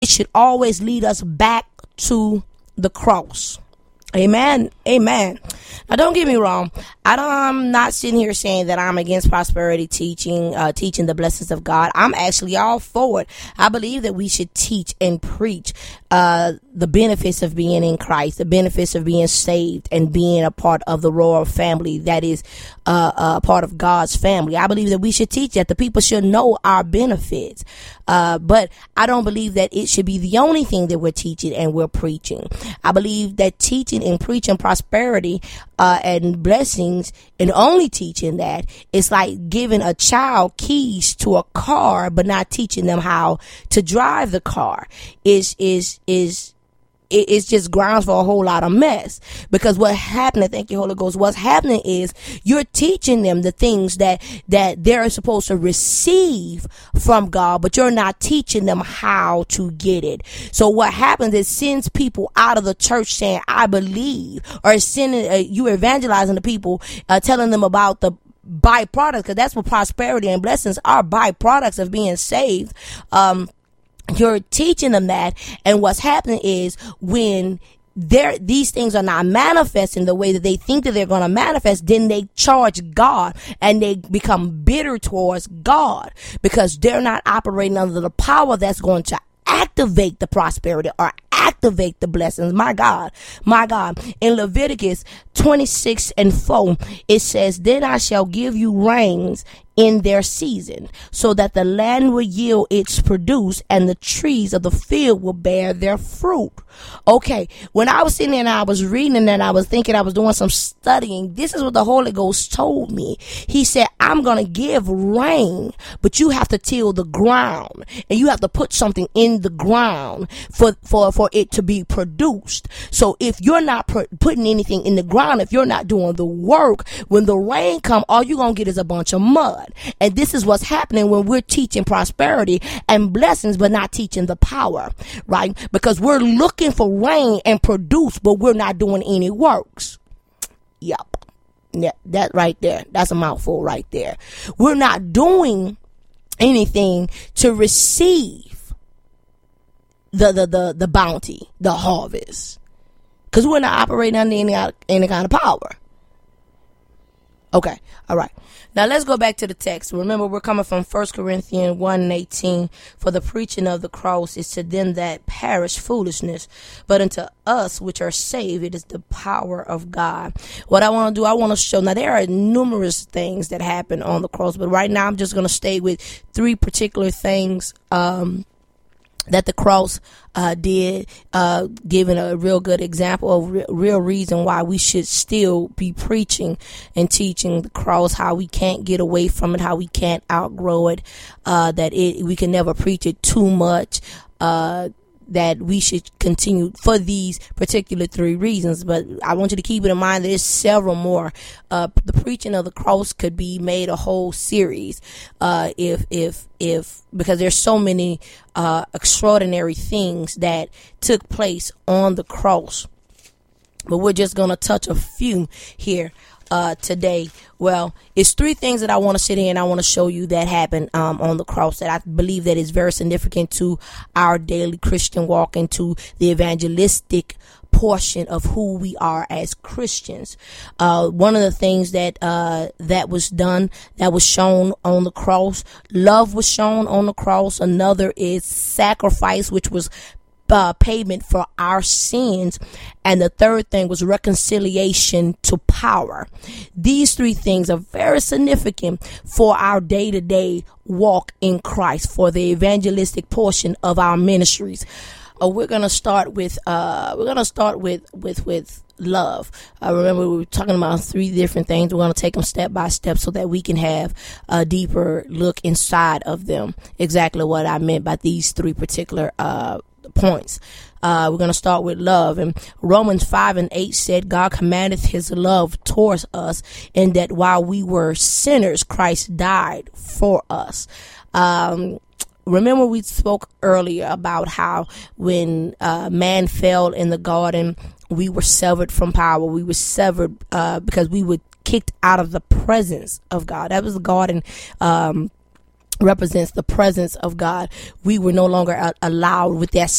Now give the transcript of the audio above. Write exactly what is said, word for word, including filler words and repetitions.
should always lead us back to the cross. Amen. Amen. Now, don't get me wrong. I don't, I'm not sitting here saying that I'm against prosperity teaching, uh, teaching the blessings of God. I'm actually all for it. I believe that we should teach and preach, uh, the benefits of being in Christ, the benefits of being saved and being a part of the royal family that is, uh, a part of God's family. I believe that we should teach that. The people should know our benefits. Uh, but I don't believe that it should be the only thing that we're teaching and we're preaching. I believe that teaching and preaching prosperity, uh, and blessings and only teaching that, it's like giving a child keys to a car, but not teaching them how to drive the car is, is, is, it's just grounds for a whole lot of mess. Because what happened, thank you, Holy Ghost, what's happening is you're teaching them the things that, that they're supposed to receive from God, but you're not teaching them how to get it. So what happens is sends people out of the church saying, I believe, or sending, uh, you evangelizing the people, uh, telling them about the byproducts, because that's what prosperity and blessings are, byproducts of being saved. Um, You're teaching them that, and what's happening is when they're, these things are not manifesting the way that they think that they're going to manifest, then they charge God and they become bitter towards God because they're not operating under the power that's going to activate the prosperity or activate the blessings. My God, my God. In Leviticus twenty-six and four, it says, then I shall give you rains in their season, so that the land will yield its produce and the trees of the field will bear their fruit. Okay, when I was sitting there and I was reading and I was thinking, I was doing some studying, this is what the Holy Ghost told me. He said, I'm going to give rain, but you have to till the ground and you have to put something in the ground for, for, for it to be produced. So if you're not pr- putting anything in the ground, if you're not doing the work, when the rain come, all you're going to get is a bunch of mud. And this is what's happening when we're teaching prosperity and blessings, but not teaching the power, right? Because we're looking for rain and produce, but we're not doing any works. Yep. Yeah, that right there. That's a mouthful right there. We're not doing anything to receive the, the, the, the bounty, the harvest. Because we're not operating under any, any kind of power. Okay. All right. Now let's go back to the text. Remember, we're coming from First Corinthians one and eighteen. For the preaching of the cross is to them that perish foolishness, but unto us which are saved, it is the power of God. What I want to do, I want to show. Now there are numerous things that happen on the cross, but right now I'm just going to stay with three particular things um, that the cross uh, did, uh, giving a real good example of re- real reason why we should still be preaching and teaching the cross, how we can't get away from it, how we can't outgrow it, uh, that it, we can never preach it too much, uh, that we should continue for these particular three reasons. But I want you to keep it in mind there's several more. Uh, the preaching of the cross could be made a whole series, uh, if, if, if, because there's so many, uh, extraordinary things that took place on the cross. But we're just going to touch a few here. Uh, today. Well, it's three things that I want to sit here and I want to show you that happened um, on the cross that I believe that is very significant to our daily Christian walk and to the evangelistic portion of who we are as Christians. Uh, one of the things that uh, that was done, that was shown on the cross, love was shown on the cross. Another is sacrifice, which was Uh, payment for our sins. And the third thing was reconciliation to power. These three things are very significant for our day-to-day walk in Christ, for the evangelistic portion of our ministries. Uh, we're going to start with, uh, we're going to start with, with, with love. I uh, remember we were talking about three different things. We're going to take them step by step so that we can have a deeper look inside of them. Exactly what I meant by these three particular, uh, points. Uh, we're going to start with love. And Romans five and eight said, God commandeth his love towards us, and that while we were sinners, Christ died for us. Um, remember we spoke earlier about how when uh, man fell in the garden, we were severed from power. We were severed uh, because we were kicked out of the presence of God. That was the garden um represents the presence of God. We were no longer allowed with that